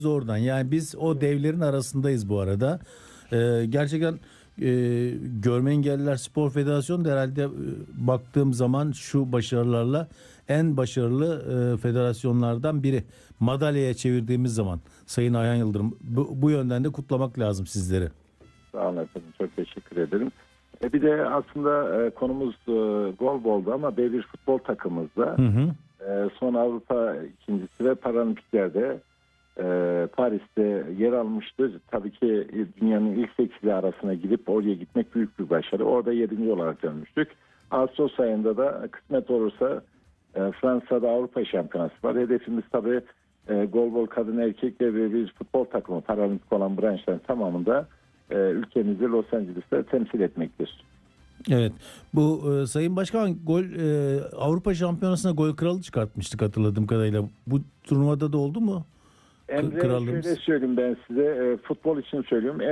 oradan. Yani biz o devlerin arasındayız bu arada. Gerçekten Görme Engelliler Spor Federasyonu da herhalde baktığım zaman şu başarılarla en başarılı federasyonlardan biri. Madalyaya çevirdiğimiz zaman Sayın Ayhan Yıldırım, bu yönden de kutlamak lazım sizleri. Sağ olun efendim. Çok teşekkür ederim. Bir de aslında konumuz golboldu ama B1 futbol takımımızda son Avrupa ikincisi ve Paralimpiklerde Paris'te yer almıştır. Tabii ki dünyanın ilk 8'li arasına gidip oraya gitmek büyük bir başarı. Orada 7. olarak dönmüştük. Ağustos ayında da kısmet olursa Fransa'da Avrupa Şampiyonası var. Hedefimiz tabii golbol kadın erkek ve bir futbol takımı paralimpik olan branşların tamamında ülkemizi Los Angeles'te temsil etmektir. Evet. Bu Sayın Başkan Avrupa Şampiyonası'na gol kralı çıkartmıştık hatırladığım kadarıyla. Bu turnuvada da oldu mu? Şöyle söyleyeyim ben size, futbol için söylüyorum.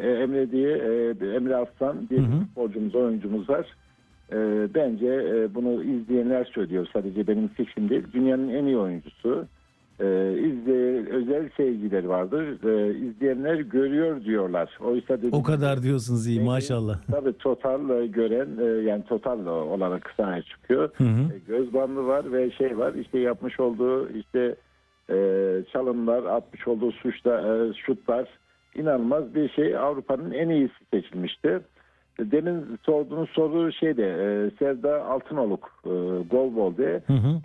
Emre Aslan diye bir futbolcumuz, oyuncumuz var. Bence bunu izleyenler söylüyor, sadece benim fikrim değil. Dünyanın en iyi oyuncusu. Özel seyircileri vardır. İzleyenler görüyor diyorlar. Oysa o kadar diyorsunuz, iyi maşallah. Tabii total gören, yani total olarak sahaya çıkıyor. Göz bandı var ve var, işte yapmış olduğu çalımlar, atmış olduğu şutlar inanılmaz bir şey. Avrupa'nın en iyisi seçilmişti. Demin sorduğunuz soru Sevda Altınoluk golbolde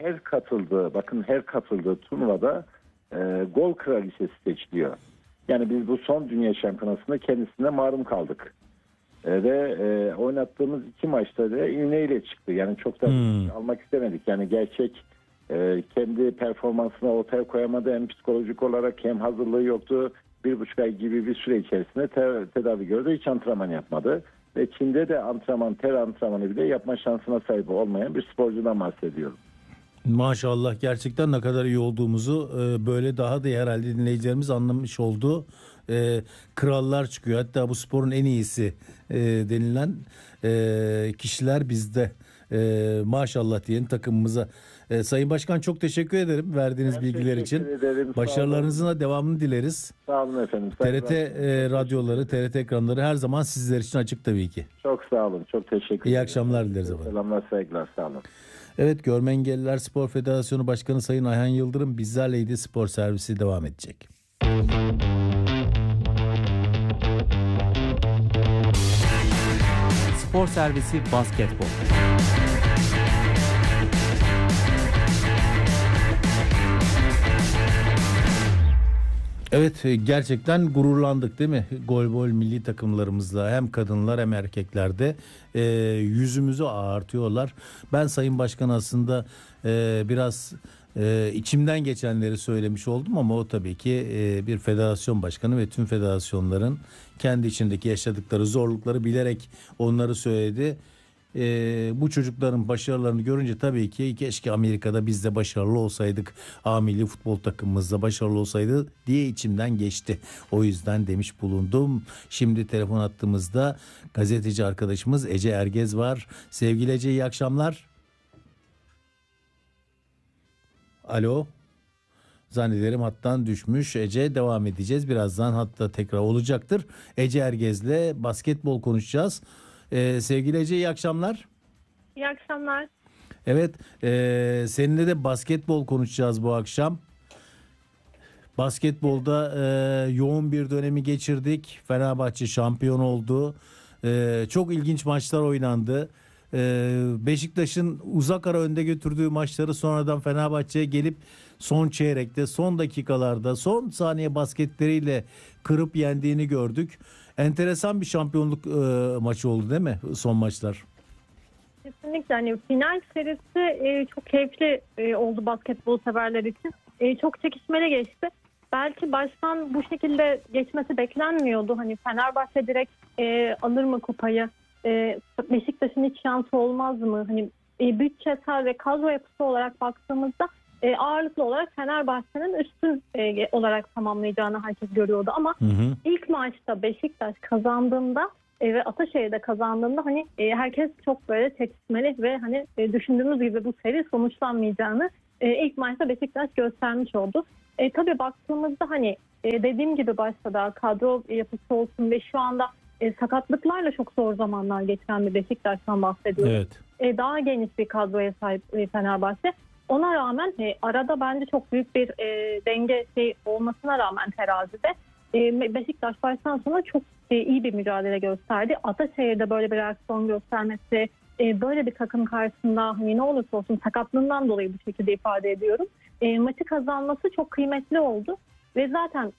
her katıldığı turnuvada gol kraliçesi seçiliyor. Yani biz bu son dünya şampiyonasında kendisine mahrum kaldık. Ve oynattığımız 2 maçta da iğneyle çıktı. Yani çok da almak istemedik. Yani gerçek kendi performansını ortaya koyamadı. Hem psikolojik olarak hem hazırlığı yoktu. 1,5 ay gibi bir süre içerisinde tedavi gördü. Hiç antrenman yapmadı. Ve Çin'de de ter antrenmanı bile yapma şansına sahip olmayan bir sporcudan bahsediyorum. Maşallah, gerçekten ne kadar iyi olduğumuzu böyle daha da herhalde dinleyicilerimiz anlamış oldu. Krallar çıkıyor. Hatta bu sporun en iyisi denilen kişiler bizde. Maşallah diyelim takımımıza. Sayın Başkan, çok teşekkür ederim verdiğiniz bilgiler için. Başarılarınızın da devamını dileriz. Sağ olun efendim. TRT radyoları, TRT ekranları her zaman sizler için açık tabii ki. Çok sağ olun. Çok teşekkür ederim. İyi akşamlar dileriz efendim. Selamlar, saygılar. Sağ olun. Evet, Görme Engelliler Spor Federasyonu Başkanı Sayın Ayhan Yıldırım bizlerleydi. Spor servisi devam edecek. Spor servisi basketbol. Evet, gerçekten gururlandık değil mi? Golbol milli takımlarımızla, hem kadınlar hem erkeklerde yüzümüzü ağartıyorlar. Ben Sayın Başkan aslında biraz içimden geçenleri söylemiş oldum ama o tabii ki bir federasyon başkanı ve tüm federasyonların kendi içindeki yaşadıkları zorlukları bilerek onları söyledi. Bu çocukların başarılarını görünce tabii ki keşke Amerika'da biz de başarılı olsaydık, A milli futbol takımımızda başarılı olsaydı diye içimden geçti. O yüzden demiş bulundum. Şimdi telefon attığımızda gazeteci arkadaşımız Ece Ergez var. Sevgili Ece, iyi akşamlar. Alo. Zannederim hattan düşmüş. Ece, devam edeceğiz. Birazdan hatta tekrar olacaktır. Ece Ergez'le basketbol konuşacağız. Sevgili Ece, iyi akşamlar. İyi akşamlar. Evet, seninle de basketbol konuşacağız bu akşam. Basketbolda yoğun bir dönemi geçirdik. Fenerbahçe şampiyon oldu. Çok ilginç maçlar oynandı. Beşiktaş'ın uzak ara önde götürdüğü maçları sonradan Fenerbahçe'ye gelip son çeyrekte, son dakikalarda, son saniye basketleriyle kırıp yendiğini gördük. Enteresan bir şampiyonluk maçı oldu değil mi son maçlar? Kesinlikle, hani final serisi çok keyifli oldu basketbol severler için. Çok çekişmeli geçti. Belki baştan bu şekilde geçmesi beklenmiyordu. Hani Fenerbahçe direkt alır mı kupayı? Beşiktaş'ın hiç şansı olmaz mı? Hani bütçesel ve kadro yapısı olarak baktığımızda ağırlıklı olarak Fenerbahçe'nin üstün olarak tamamlayacağını herkes görüyordu ama ilk maçta Beşiktaş kazandığında ve Ataşehir'de kazandığında herkes çok böyle çekişmeli ve düşündüğümüz gibi bu seri sonuçlanmayacağını ilk maçta Beşiktaş göstermiş oldu. Tabii baktığımızda hani dediğim gibi başta da kadro yapısı olsun ve şu anda sakatlıklarla çok zor zamanlar geçen bir Beşiktaş'tan bahsediyoruz. Evet. Daha geniş bir kadroya sahip Fenerbahçe. Ona rağmen arada bence çok büyük bir denge olmasına rağmen terazide Beşiktaş baştan sona çok iyi bir mücadele gösterdi. Ataşehir'de böyle bir reaksiyon göstermesi, böyle bir takım karşısında hani ne olursa olsun sakatlığından dolayı bu şekilde ifade ediyorum. Maçı kazanması çok kıymetli oldu. Ve zaten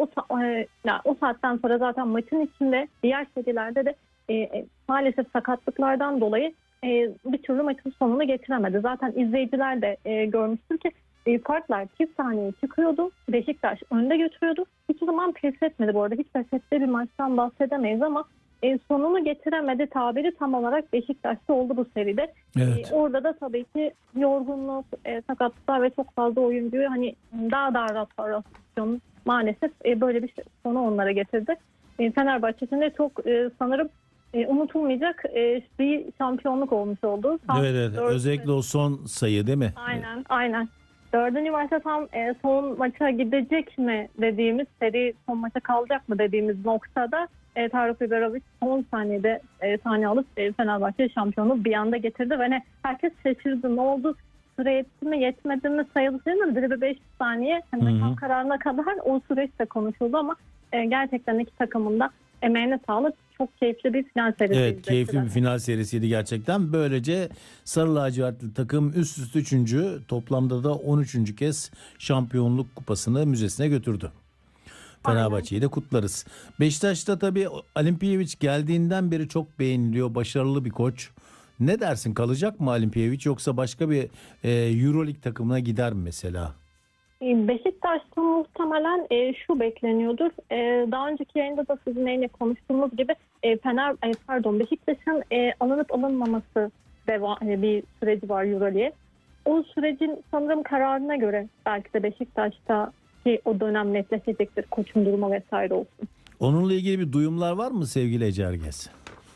o saatten sonra zaten maçın içinde diğer serilerde de maalesef sakatlıklardan dolayı bir türlü maçın sonunu getiremedi. Zaten izleyiciler de görmüştür ki farklar çift saniyeye çıkıyordu. Beşiktaş önde götürüyordu. Hiçbir zaman pes etmedi bu arada. Hiç pes ettiği bir maçtan bahsedemeyiz ama sonunu getiremedi tabiri tam olarak Beşiktaş'ta oldu bu seride. Evet. Orada da tabii ki yorgunluk, sakatlıklar ve çok fazla oyuncuyu hani daha da rotasyon maalesef böyle bir sonu onlara getirdi. Fenerbahçe'nin de çok sanırım unutulmayacak bir şampiyonluk olmuş oldu. Evet. Özellikle o son sayı değil mi? Aynen. 4. maçta tam son maça gidecek mi dediğimiz, seri son maça kalacak mı dediğimiz noktada Tarık Biberovic son saniyede saniye alıp Fenerbahçe şampiyonu bir anda getirdi ve herkes şaşırdı. Ne oldu? Süre yetti mi yetmedi mi sayılı sayılır. Bir 5 saniye tam kararına kadar o süreç de konuşuldu ama gerçekten iki takımın da emeğine sağlık. Çok keyifli bir final serisi. Evet, keyifli bir final serisiydi gerçekten. Böylece Sarı Lacivertli takım üst üste 3. toplamda da 13. kez şampiyonluk kupasını müzesine götürdü. Fenerbahçe'yi de kutlarız. Beşiktaş'ta tabii Alimpiyevic geldiğinden beri çok beğeniliyor. Başarılı bir koç. Ne dersin, kalacak mı Alimpiyevic yoksa başka bir Euroleague takımına gider mi mesela? Beşiktaş'ta muhtemelen şu bekleniyordur. Daha önceki yayında da sizinle konuştuğumuz gibi Beşiktaş'ın alınıp alınmaması bir süreci var Euroleague'e. O sürecin sanırım kararına göre belki de Beşiktaş'ta ki o dönem netleşecektir, koçun durumu vesaire olsun. Onunla ilgili bir duyumlar var mı sevgili Ece Ergez?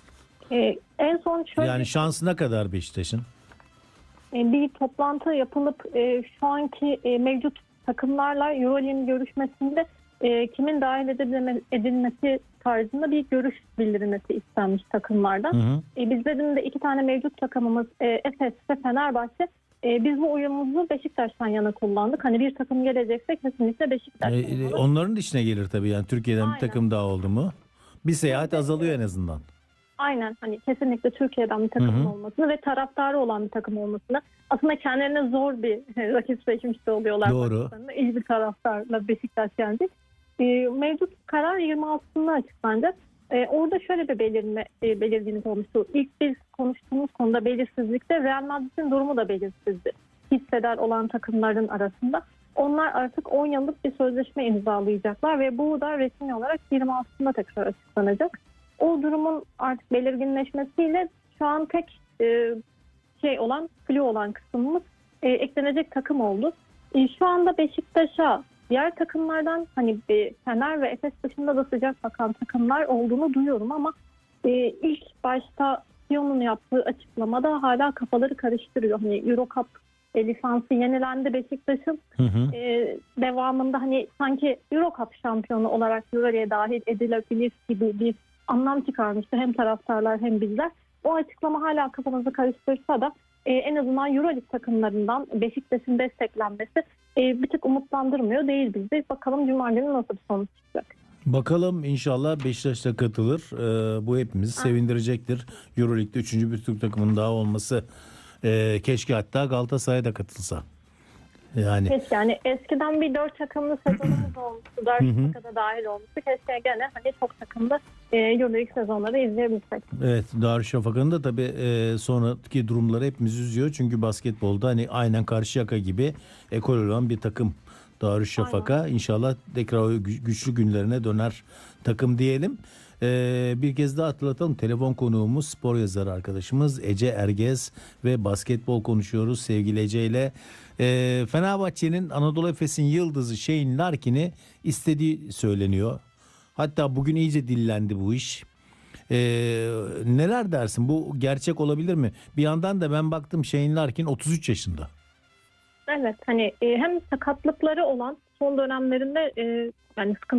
En son şöyle... Yani şansına kadar Beşiktaş'ın? Bir toplantı yapılıp şu anki mevcut takımlarla Euroleague'in görüşmesinde kimin dahil edilmesi tarzında bir görüş bildirilmesi istenmiş takımlardan. Bizlerin de 2 tane mevcut takımımız Efes ve Fenerbahçe. Biz bu oyunumuzu Beşiktaş'tan yana kullandık. Hani bir takım gelecekse kesinlikle Beşiktaş'tan. Onların da işine gelir tabii, yani Türkiye'den bir takım daha oldu mu bir seyahat azalıyor en azından. Aynen, hani kesinlikle Türkiye'den bir takım olmasını ve taraftarı olan bir takım olmasını, aslında kendilerine zor bir rakip seçmiş de oluyorlar. Doğru. İyi bir taraftarla Beşiktaş geldi. Mevcut karar 26'sında açıklanacak. Orada şöyle bir belirginlik olmuştu. İlk biz konuştuğumuz konuda belirsizlikte Real Madrid'in durumu da belirsizdi. Hissedar olan takımların arasında. Onlar artık 10 yıllık bir sözleşme imzalayacaklar ve bu da resmi olarak 26'sında tekrar açıklanacak. O durumun artık belirginleşmesiyle şu an tek flu olan kısmımız eklenecek takım oldu. Şu anda Beşiktaş'a diğer takımlardan hani Fener ve Efes dışında da sıcak bakan takımlar olduğunu duyuyorum ama ilk başta Sion'un yaptığı açıklamada hala kafaları karıştırıyor. Hani Euro Cup lisansı yenilendi Beşiktaş'ın. Devamında hani sanki Euro Cup şampiyonu olarak Euroleague'ye dahil edilebilir gibi bir anlam çıkarmıştı hem taraftarlar hem bizler. O açıklama hala kafamızı karıştırsa da en azından Euroleague takımlarından Beşiktaş'ın desteklenmesi bir tık umutlandırmıyor değil bizi. Bakalım Cuma günü nasıl bir sonuç çıkacak. Bakalım, inşallah Beşiktaş da katılır. Bu hepimizi sevindirecektir. Euroleague'de 3. bir Türk takımının daha olması. Keşke hatta Galatasaray da katılsa. Keşke, yani eskiden bir 4 takımlı sezonumuz olmuştu. Darüşşafaka'da dahil olmuştu. Keşke gene hani çok takımlı Euroleague sezonları izleyebilsek. Evet, Darüşşafaka'nın da tabii sonraki durumları hepimizi üzüyor. Çünkü basketbolda hani aynen Karşıyaka gibi ekol olan bir takım Darüşşafaka. İnşallah tekrar o güçlü günlerine döner takım diyelim. Bir kez daha hatırlatalım. Telefon konuğumuz spor yazarı arkadaşımız Ece Ergez ve basketbol konuşuyoruz sevgili Ece ile. Fenerbahçe'nin Anadolu Efes'in yıldızı Shane Larkin'i istediği söyleniyor. Hatta bugün iyice dillendi bu iş. Neler dersin? Bu gerçek olabilir mi? Bir yandan da ben baktım, Shane Larkin 33 yaşında. Evet, hani hem sakatlıkları olan son dönemlerinde yani sıkıntı